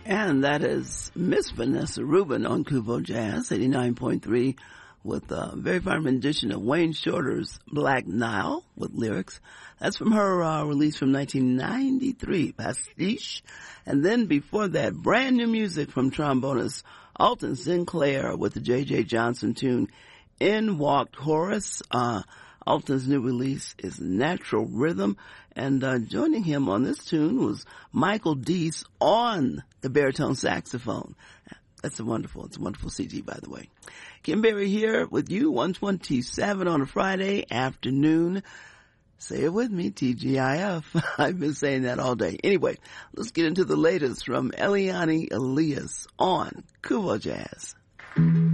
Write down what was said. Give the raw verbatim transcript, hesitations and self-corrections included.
And that is Miss Vanessa Rubin on Kuvo Jazz, eighty-nine point three, with a very fine rendition of Wayne Shorter's Black Nile with lyrics. That's from her uh, release from nineteen ninety-three, Pastiche. And then before that, brand new music from trombonist Alton Sinclair with the J J Johnson tune, In Walked Horace. Uh, Alton's new release is Natural Rhythm, and uh, joining him on this tune was Michael Deese on the baritone saxophone. That's a wonderful, it's a wonderful C D, by the way. Kim Berry here with you, one twenty-seven on a Friday afternoon. Say it with me, T G I F. I've been saying that all day. Anyway, let's get into the latest from Eliane Elias on Kuvo Jazz.